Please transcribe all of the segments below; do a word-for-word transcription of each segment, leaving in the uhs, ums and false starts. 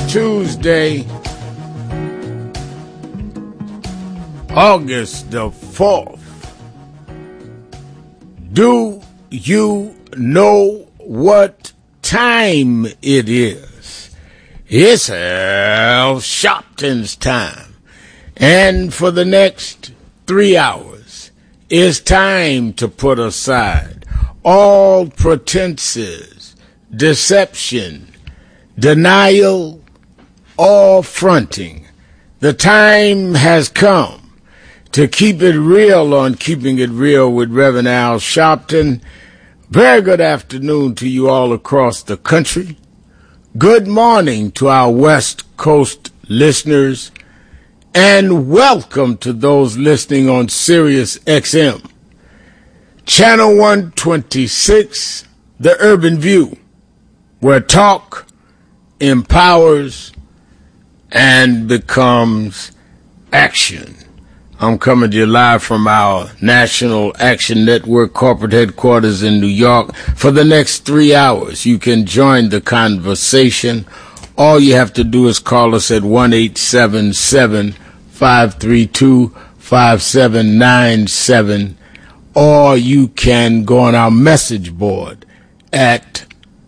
Tuesday, August the fourth. Do you know what time it is? It's Al Sharpton's time. And for the next three hours, it's time to put aside all pretenses, deception, denial, or fronting. The time has come to keep it real on Keeping It Real with Reverend Al Sharpton. Very good afternoon to you all across the country. Good morning to our West Coast listeners. And welcome to those listening on Sirius X M. Channel one twenty-six, The Urban View, where talk empowers and becomes action. I'm coming to you live from our National Action Network corporate headquarters in New York. For the next three hours, you can join the conversation. All you have to do is call us at one eight seven seven, five three two, five seven nine seven, or you can go on our message board at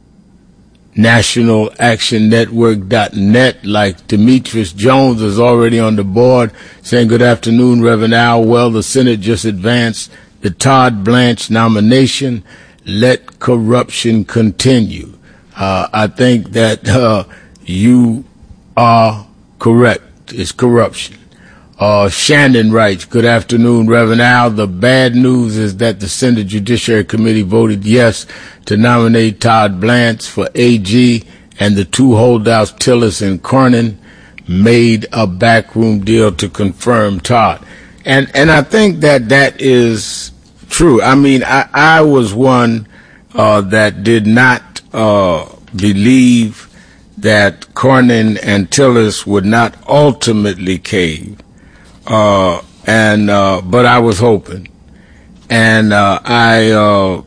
national action network dot net, like Demetrius Jones is already on the board saying, good afternoon, Reverend Al. Well, the Senate just advanced the Todd Blanche nomination. Let corruption continue. Uh, I think that uh, you are correct. It's corruption. Uh, Shannon writes, good afternoon, Reverend Al. The bad news is that the Senate Judiciary Committee voted yes to nominate Todd Blanche for A G, and the two holdouts, Tillis and Cornyn, made a backroom deal to confirm Todd. And and I think that that is true. I mean, I, I was one uh, that did not uh, believe that Cornyn and Tillis would not ultimately cave. Uh, and, uh, but I was hoping. And, uh, I, uh,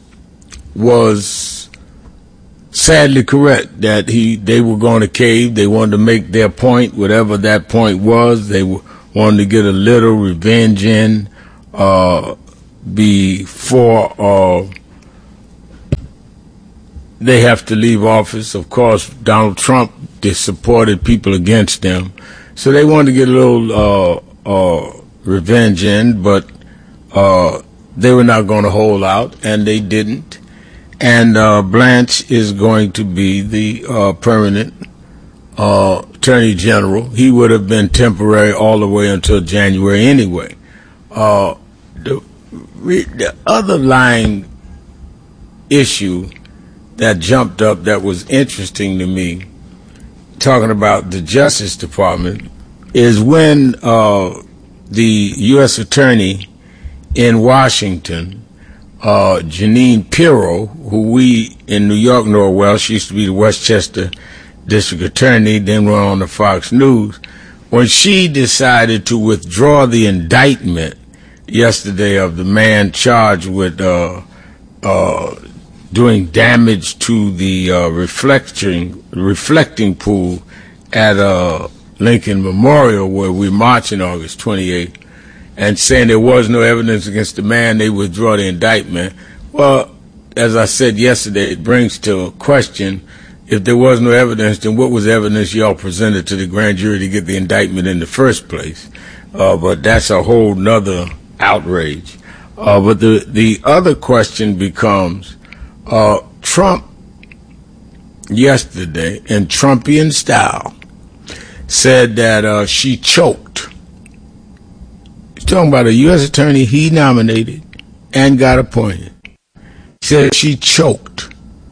was sadly correct that he, they were going to cave. They wanted to make their point, whatever that point was. They w- wanted to get a little revenge in, uh, before, uh, they have to leave office. Of course, Donald Trump, they supported people against them. So they wanted to get a little uh, uh, revenge in, but uh, they were not going to hold out, and they didn't. And uh, Blanche is going to be the uh, permanent uh, Attorney General. He would have been temporary all the way until January anyway. Uh, the, the other lying issue that jumped up that was interesting to me, talking about the Justice Department, is when uh, the U S Attorney in Washington, uh, Jeanine Pirro, who we in New York know well, she used to be the Westchester District Attorney, then went on to Fox News, when she decided to withdraw the indictment yesterday of the man charged with uh, uh, doing damage to the uh, reflecting reflecting pool at uh, Lincoln Memorial, where we march on August twenty-eighth, and saying there was no evidence against the man, they withdraw the indictment. Well, as I said yesterday, it brings to question, if there was no evidence, then what was the evidence y'all presented to the grand jury to get the indictment in the first place? Uh, but that's a whole nother outrage. Uh, but the, the other question becomes, Uh, Trump yesterday, in Trumpian style, said that uh, she choked. He's talking about a U S attorney he nominated and got appointed. He said she choked.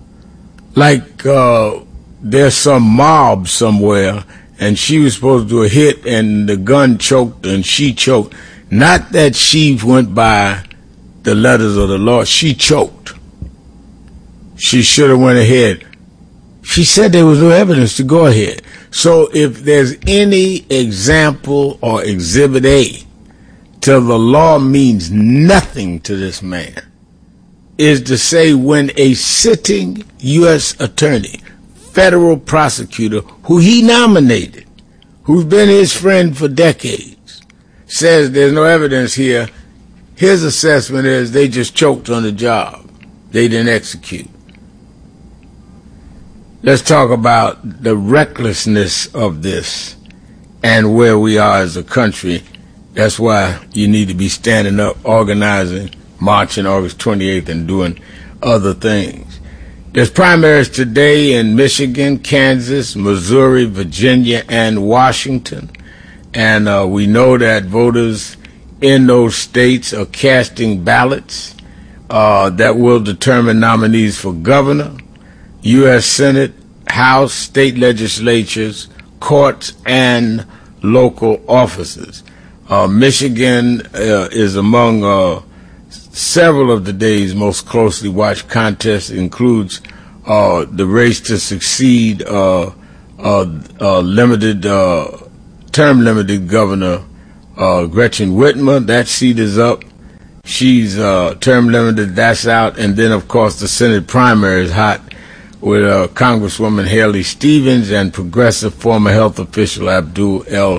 Like uh, there's some mob somewhere, and she was supposed to do a hit, and the gun choked, and she choked. Not that she went by the letters of the law. She choked. She should have went ahead. She said there was no evidence to go ahead. So if there's any example or exhibit A till the law means nothing to this man, is to say when a sitting U S attorney federal prosecutor who he nominated, who's been his friend for decades, says there's no evidence here. His assessment is they just choked on the job. They didn't execute. Let's talk about the recklessness of this and where we are as a country. That's why you need to be standing up, organizing, marching August twenty-eighth, and doing other things. There's primaries today in Michigan, Kansas, Missouri, Virginia, and Washington. And uh, we know that voters in those states are casting ballots uh, that will determine nominees for governor, U S Senate, House, state legislatures, courts, and local offices. Uh, Michigan uh, is among uh, several of the day's most closely watched contests. It includes uh, the race to succeed uh, uh, uh, limited uh, term limited governor uh, Gretchen Whitmer. That seat is up. She's uh, term limited. That's out. And then, of course, the Senate primary is hot with uh, Congresswoman Haley Stevens and progressive former health official Abdul El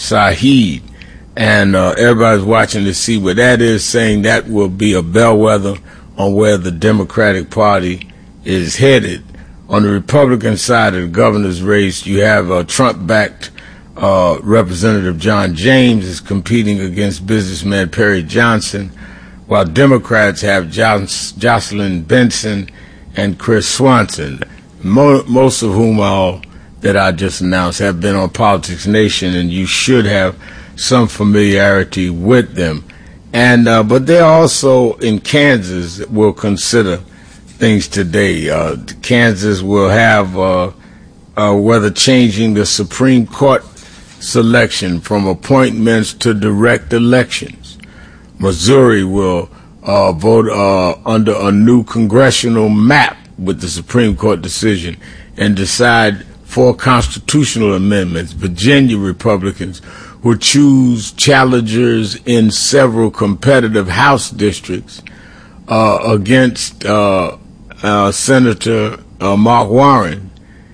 Saeed. And uh, everybody's watching to see what that is, saying that will be a bellwether on where the Democratic Party is headed. On the Republican side of the governor's race, you have uh, Trump-backed uh, Representative John James is competing against businessman Perry Johnson, while Democrats have Joss- Jocelyn Benson and Chris Swanson, mo- most of whom all that I just announced have been on Politics Nation, and you should have some familiarity with them. And uh, but they're also in Kansas will consider things today. Uh, Kansas will have uh, uh, whether changing the Supreme Court selection from appointments to direct elections. Missouri will uh, vote uh, under a new congressional map with the Supreme Court decision and decide for constitutional amendments. Virginia Republicans will choose challengers in several competitive House districts uh, against uh, uh, Senator uh, Mark Warren.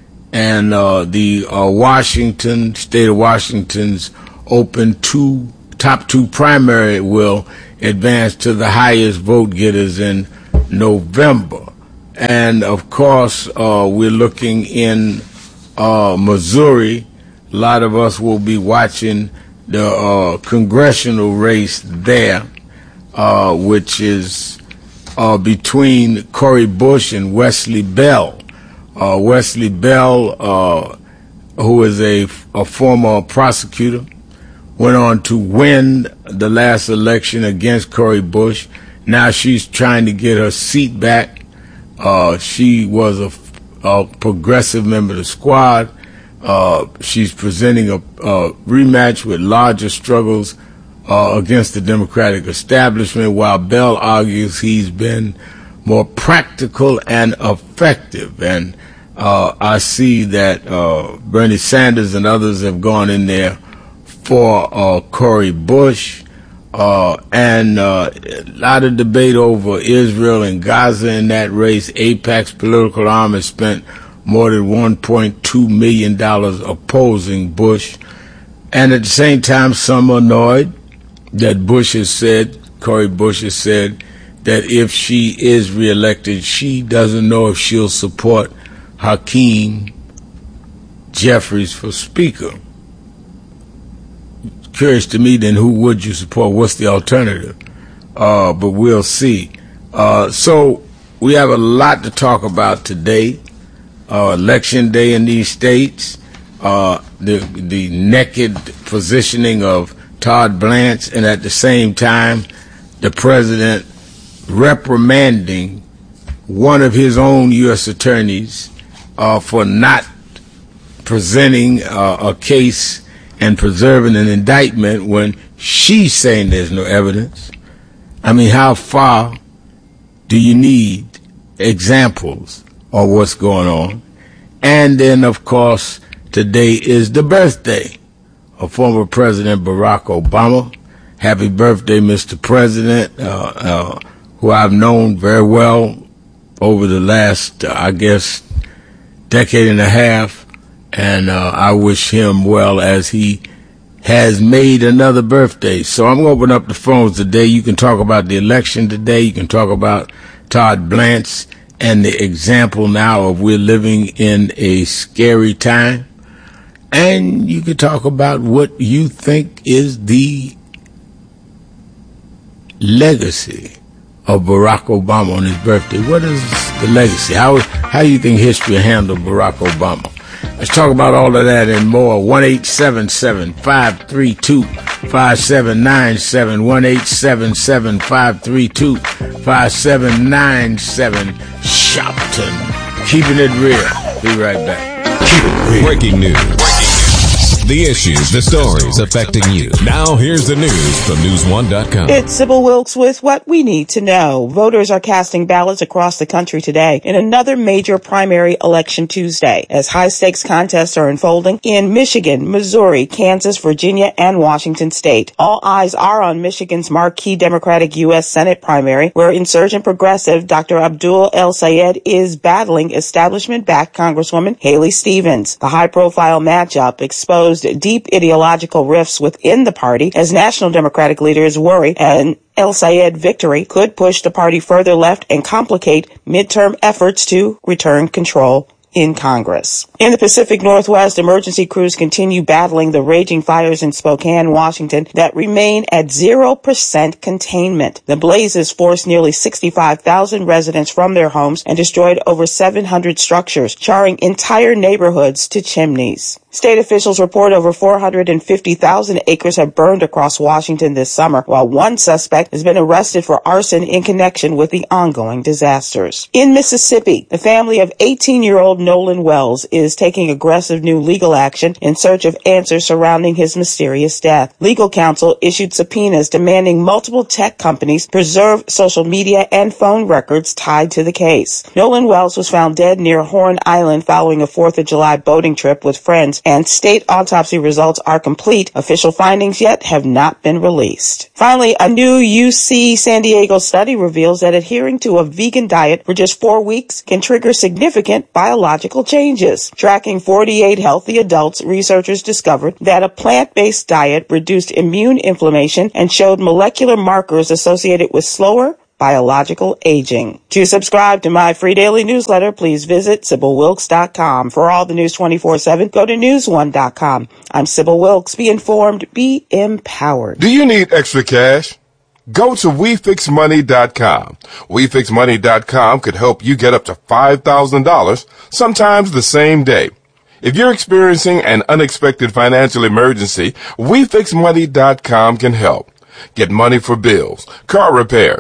And uh, the uh, Washington, state of Washington's open two, top two primary will advance to the highest vote getters in November. And, of course, uh, we're looking in uh, Missouri. A lot of us will be watching the uh, congressional race there, uh, which is uh, between Cori Bush and Wesley Bell. Uh, Wesley Bell, uh, who is a, a former prosecutor, went on to win the last election against Cori Bush. Now she's trying to get her seat back. Uh, she was a, a progressive member of the squad. Uh, she's presenting a, a rematch with larger struggles uh, against the Democratic establishment, while Bell argues he's been more practical and effective. And uh, I see that uh, Bernie Sanders and others have gone in there for uh, Cori Bush. Uh, and uh, a lot of debate over Israel and Gaza in that race. AIPAC's political arm has spent more than one point two million dollars opposing Bush. And at the same time, some are annoyed that Bush has said, Cori Bush has said, that if she is reelected, she doesn't know if she'll support Hakeem Jeffries for Speaker. Curious to me, then, who would you support? What's the alternative? Uh, but we'll see. Uh, so we have a lot to talk about today. Uh, election day in these states, uh, the the naked positioning of Todd Blanche, and at the same time, the president reprimanding one of his own U S attorneys uh, for not presenting uh, a case and preserving an indictment when she's saying there's no evidence. I mean, how far do you need examples of what's going on? And then, of course, today is the birthday of former President Barack Obama. Happy birthday, Mister President, uh, uh, who I've known very well over the last, uh, I guess, decade and a half, and uh, I wish him well as he has made another birthday. So I'm going to open up the phones today. You can talk about the election today. You can talk about Todd Blanche and the example now of we're living in a scary time. And you can talk about what you think is the legacy of Barack Obama on his birthday. What is the legacy? How how do you think history handled Barack Obama? Let's talk about all of that and more. one eight seven seven, five three two, five seven nine seven. one eight seven seven, five three two, five seven nine seven. Shopton. Keeping it real. Be right back. Keep it real. Breaking news. Breaking news. The issues, the stories affecting you. Now here's the news from news one dot com. It's Sybil Wilkes with what we need to know. Voters are casting ballots across the country today in another major primary election Tuesday as high-stakes contests are unfolding in Michigan, Missouri, Kansas, Virginia, and Washington state. All eyes are on Michigan's marquee Democratic U S Senate primary, where insurgent progressive Doctor Abdul El-Sayed is battling establishment-backed Congresswoman Haley Stevens. The high-profile matchup exposed deep ideological rifts within the party as national Democratic leaders worry an El-Sayed victory could push the party further left and complicate midterm efforts to return control in Congress. In the Pacific Northwest, emergency crews continue battling the raging fires in Spokane, Washington that remain at zero percent containment. The blazes forced nearly sixty-five thousand residents from their homes and destroyed over seven hundred structures, charring entire neighborhoods to chimneys. State officials report over four hundred fifty thousand acres have burned across Washington this summer, while one suspect has been arrested for arson in connection with the ongoing disasters. In Mississippi, the family of eighteen-year-old Nolan Wells is taking aggressive new legal action in search of answers surrounding his mysterious death. Legal counsel issued subpoenas demanding multiple tech companies preserve social media and phone records tied to the case. Nolan Wells was found dead near Horn Island following a fourth of July boating trip with friends, and state autopsy results are complete. Official findings yet have not been released. Finally, a new U C San Diego study reveals that adhering to a vegan diet for just four weeks can trigger significant biological changes. Tracking forty-eight healthy adults, researchers discovered that a plant-based diet reduced immune inflammation and showed molecular markers associated with slower biological aging. To subscribe to my free daily newsletter, please visit Sybil Wilkes dot com. For all the news twenty-four seven, go to news one dot com. I'm Sybil Wilkes. Be informed, be empowered. Do you need extra cash? Go to we fix money dot com. we fix money dot com could help you get up to five thousand dollars, sometimes the same day. If you're experiencing an unexpected financial emergency, we fix money dot com can help. Get money for bills, car repair,